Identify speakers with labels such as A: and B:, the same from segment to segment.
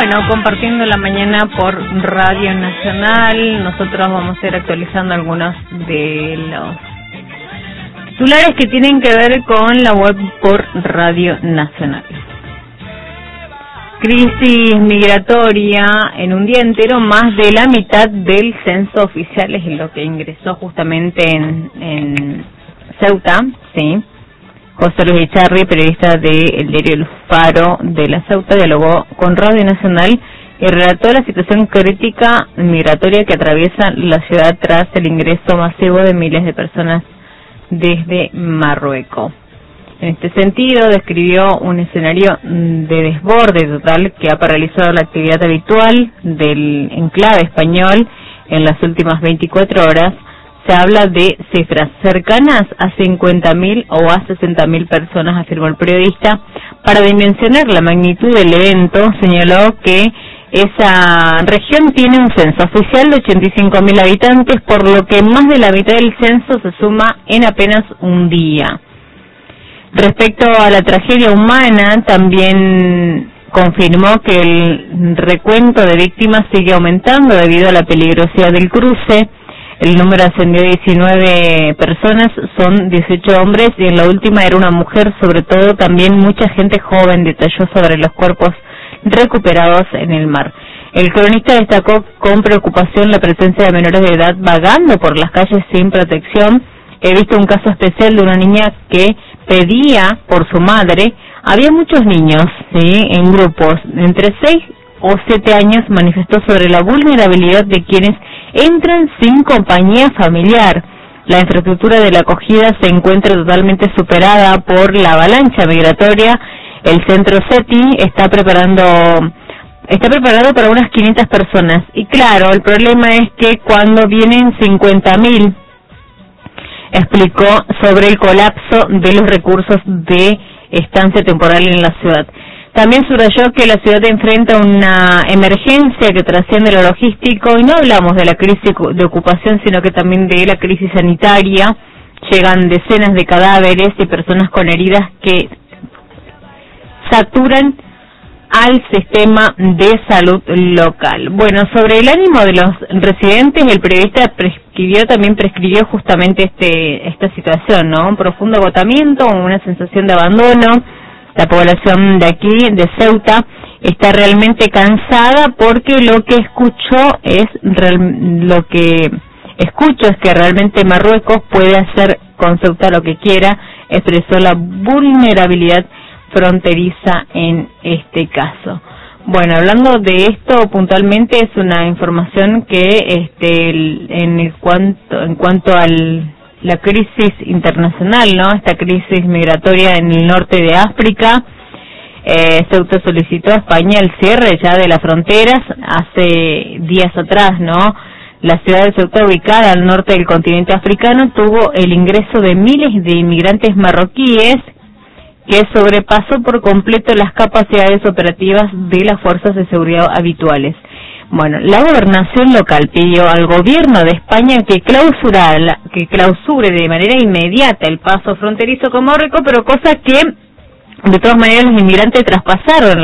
A: Bueno, compartiendo la mañana por Radio Nacional, nosotros vamos a ir actualizando algunos de los titulares que tienen que ver con la web por Radio Nacional. Crisis migratoria en un día entero, más de la mitad del censo oficial es lo que ingresó justamente en Ceuta, sí. José Luis Echarri, periodista del diario El Faro de la Ceuta, dialogó con Radio Nacional y relató la situación crítica migratoria que atraviesa la ciudad tras el ingreso masivo de miles de personas desde Marruecos. En este sentido, describió un escenario de desborde total que ha paralizado la actividad habitual del enclave español en las últimas 24 horas. Se habla de cifras cercanas a 50.000 o a 60.000 personas, afirmó el periodista. Para dimensionar la magnitud del evento, señaló que esa región tiene un censo oficial de 85.000 habitantes, por lo que más de la mitad del censo se suma en apenas un día. Respecto a la tragedia humana, también confirmó que el recuento de víctimas sigue aumentando debido a la peligrosidad del cruce. El número ascendió a 19 personas, son 18 hombres y en la última era una mujer, sobre todo también mucha gente joven, detalló sobre los cuerpos recuperados en el mar. El cronista destacó con preocupación la presencia de menores de edad vagando por las calles sin protección. He visto un caso especial de una niña que pedía por su madre. Había muchos niños, ¿sí?, en grupos, entre 6 o 7 años, manifestó sobre la vulnerabilidad de quienes entran sin compañía familiar. La infraestructura de la acogida se encuentra totalmente superada por la avalancha migratoria. El centro SETI está preparado para unas 500 personas. Y claro, el problema es que cuando vienen 50.000, explicó sobre el colapso de los recursos de estancia temporal en la ciudad. También subrayó que la ciudad enfrenta una emergencia que trasciende lo logístico, y no hablamos de la crisis de ocupación, sino que también de la crisis sanitaria. Llegan decenas de cadáveres y personas con heridas que saturan al sistema de salud local. Bueno, sobre el ánimo de los residentes, el periodista prescribió justamente esta situación, ¿no? Un profundo agotamiento, una sensación de abandono. La población de aquí, de Ceuta, está realmente cansada porque lo que escucho es que realmente Marruecos puede hacer con Ceuta lo que quiera. Expresó la vulnerabilidad fronteriza en este caso. Bueno, hablando de esto puntualmente, es una información que en cuanto al la crisis internacional, ¿no? Esta crisis migratoria en el norte de África. Ceuta solicitó a España el cierre ya de las fronteras hace días atrás, ¿no? La ciudad de Ceuta, ubicada al norte del continente africano, tuvo el ingreso de miles de inmigrantes marroquíes que sobrepasó por completo las capacidades operativas de las fuerzas de seguridad habituales. Bueno, la gobernación local pidió al gobierno de España que clausure de manera inmediata el paso fronterizo con Marruecos, pero cosa que de todas maneras los inmigrantes traspasaron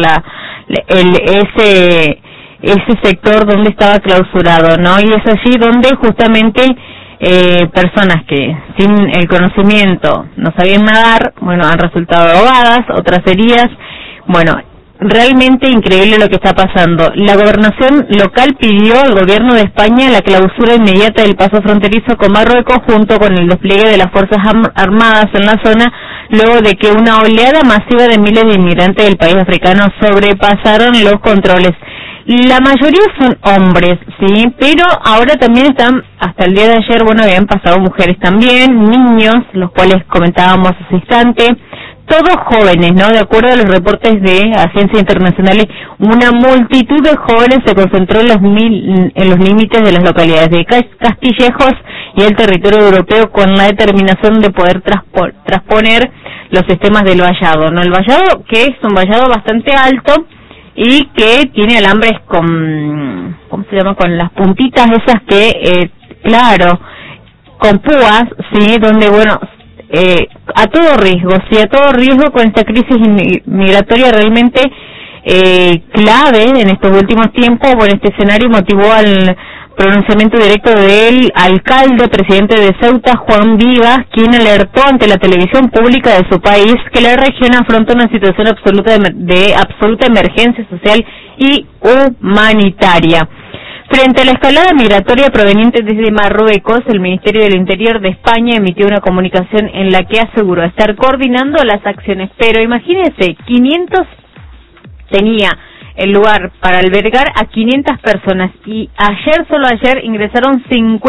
A: ese sector donde estaba clausurado, ¿no? Y es allí donde justamente personas que sin el conocimiento no sabían nadar, bueno, han resultado ahogadas, otras heridas. Bueno, realmente increíble lo que está pasando. La gobernación local pidió al gobierno de España la clausura inmediata del paso fronterizo con Marruecos, junto con el despliegue de las fuerzas armadas en la zona, luego de que una oleada masiva de miles de inmigrantes del país africano sobrepasaron los controles. La mayoría son hombres, sí, pero ahora también están, hasta el día de ayer, bueno, habían pasado mujeres también, niños, los cuales comentábamos hace instante, todos jóvenes, ¿no? De acuerdo a los reportes de agencias internacionales, una multitud de jóvenes se concentró en los límites de las localidades de Castillejos y el territorio europeo, con la determinación de poder transponer los sistemas del vallado, ¿no? El vallado, que es un vallado bastante alto y que tiene alambres con, ¿cómo se llama?, con las puntitas esas que, claro, con púas, sí, donde, bueno, a todo riesgo, sí, a todo riesgo con esta crisis migratoria realmente clave en estos últimos tiempos. Bueno, este escenario motivó al pronunciamiento directo del alcalde, presidente de Ceuta, Juan Vivas, quien alertó ante la televisión pública de su país que la región afronta una situación de absoluta emergencia social y humanitaria. Frente a la escalada migratoria proveniente desde Marruecos, el Ministerio del Interior de España emitió una comunicación en la que aseguró estar coordinando las acciones. Pero imagínense, 500 tenía el lugar para albergar a 500 personas y solo ayer ingresaron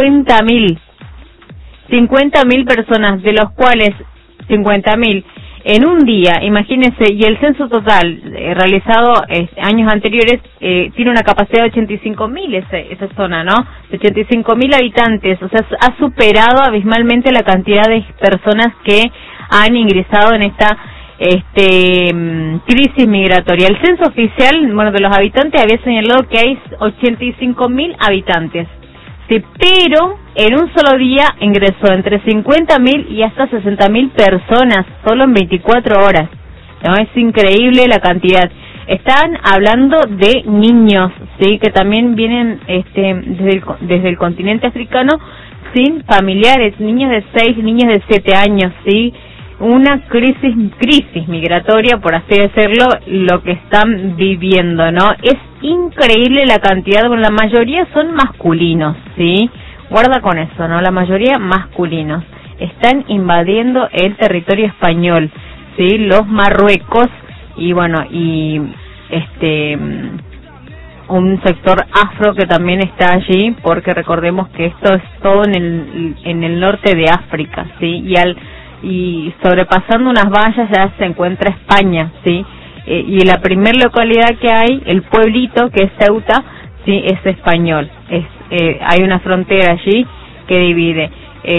A: 50.000 personas, de los cuales 50.000 en un día, imagínense, y el censo total realizado años anteriores tiene una capacidad de 85.000 esa zona, ¿no? 85.000 habitantes, o sea, ha superado abismalmente la cantidad de personas que han ingresado en esta crisis migratoria. El censo oficial, bueno, de los habitantes había señalado que hay 85.000 habitantes. Sí, pero en un solo día ingresó entre 50.000 y hasta 60.000 personas, solo en 24 horas. ¿No? Es increíble la cantidad. Están hablando de niños, sí, que también vienen desde el continente africano sin familiares, niños de 6, niños de 7 años, sí. Una crisis migratoria, por así decirlo, lo que están viviendo, ¿no? Es increíble la cantidad, bueno, la mayoría son masculinos, ¿sí? Guarda con eso, ¿no? La mayoría masculinos. Están invadiendo el territorio español, ¿sí? Los Marruecos y, bueno, y un sector afro que también está allí, porque recordemos que esto es todo en el norte de África, ¿sí? Y sobrepasando unas vallas ya se encuentra España, ¿sí? Y la primer localidad que hay, el pueblito que es Ceuta, sí, es español. Hay una frontera allí que divide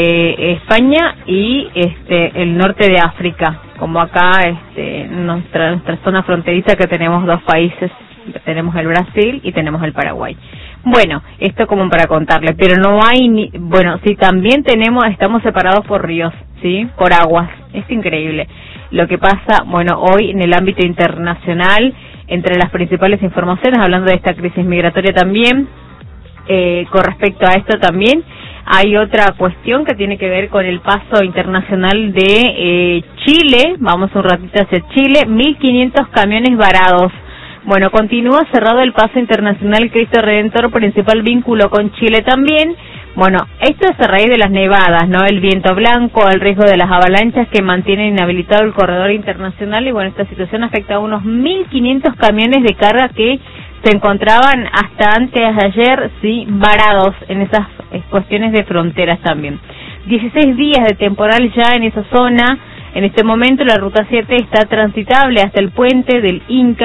A: España y el norte de África, como acá nuestra zona fronteriza, que tenemos dos países, tenemos el Brasil y tenemos el Paraguay. Bueno, esto como para contarles, pero no hay bueno, sí, también estamos separados por ríos, sí, por aguas. Es increíble lo que pasa, bueno, hoy en el ámbito internacional. Entre las principales informaciones, hablando de esta crisis migratoria también, con respecto a esto también hay otra cuestión que tiene que ver con el paso internacional de Chile. Vamos un ratito hacia Chile. 1.500 camiones varados. Bueno, continúa cerrado el paso internacional Cristo Redentor, principal vínculo con Chile también. Bueno, esto es a raíz de las nevadas, ¿no? El viento blanco, el riesgo de las avalanchas que mantienen inhabilitado el corredor internacional. Y bueno, esta situación afecta a unos 1.500 camiones de carga que se encontraban hasta antes de ayer, sí, varados en esas cuestiones de fronteras también. 16 días de temporal ya en esa zona. En este momento la Ruta 7 está transitable hasta el puente del Inca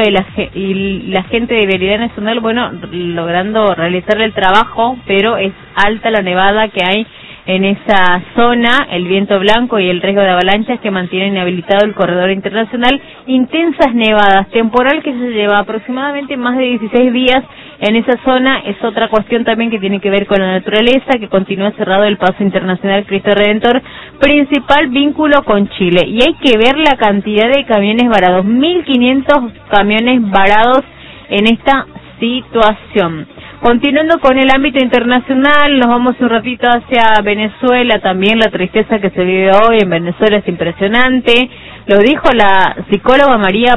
A: y la gente de Veredad Nacional, bueno, logrando realizar el trabajo, pero es alta la nevada que hay en esa zona, el viento blanco y el riesgo de avalanchas que mantienen inhabilitado el corredor internacional. Intensas nevadas, temporal que se lleva aproximadamente más de 16 días en esa zona. Es otra cuestión también que tiene que ver con la naturaleza, que continúa cerrado el paso internacional Cristo Redentor, principal vínculo con Chile. Y hay que ver la cantidad de camiones varados, 1.500 camiones varados en esta situación. Continuando con el ámbito internacional, nos vamos un ratito hacia Venezuela. También la tristeza que se vive hoy en Venezuela es impresionante. Lo dijo la psicóloga María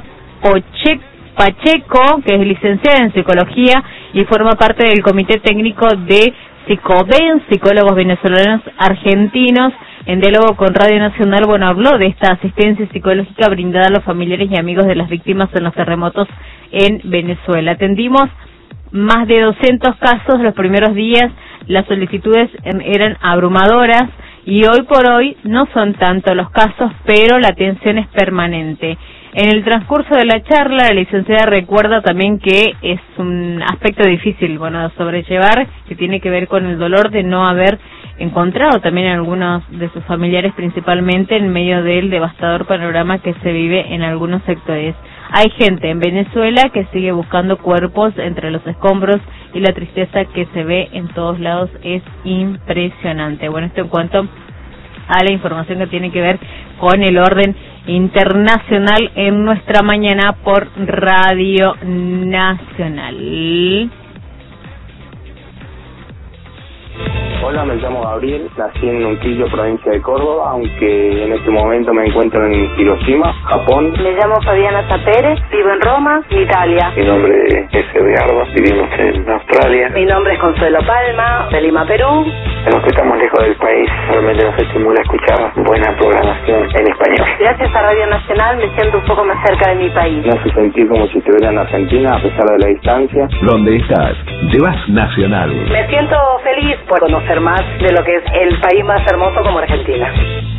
A: Pacheco, que es licenciada en psicología y forma parte del comité técnico de Psicoven, psicólogos venezolanos argentinos. En diálogo con Radio Nacional, bueno, habló de esta asistencia psicológica brindada a los familiares y amigos de las víctimas en los terremotos en Venezuela. Atendimos más de 200 casos los primeros días. Las solicitudes eran abrumadoras y hoy por hoy no son tanto los casos, pero la atención es permanente. En el transcurso de la charla, la licenciada recuerda también que es un aspecto difícil, bueno, de sobrellevar, que tiene que ver con el dolor de no haber encontrado también a algunos de sus familiares, principalmente en medio del devastador panorama que se vive en algunos sectores. Hay gente en Venezuela que sigue buscando cuerpos entre los escombros y la tristeza que se ve en todos lados es impresionante. Bueno, esto en cuanto a la información que tiene que ver con el orden internacional en nuestra mañana por Radio Nacional.
B: Hola, me llamo Gabriel, nací en Unquillo, provincia de Córdoba, aunque en este momento me encuentro en Hiroshima, Japón.
C: Me llamo Fabiana Zapérez, vivo en Roma, Italia.
D: Mi nombre es Edgardo, vivimos en Australia.
C: Mi nombre es Consuelo Palma, de Lima, Perú.
D: En los que estamos lejos del país, realmente nos estimula escuchar buena programación en español.
C: Gracias a Radio Nacional me siento un poco más cerca de mi país.
B: Me hace sentir como si estuviera en Argentina, a pesar de la distancia.
E: ¿Dónde estás? Llevas Nacional.
C: Me siento feliz por conocer más de lo que es el país más hermoso como Argentina.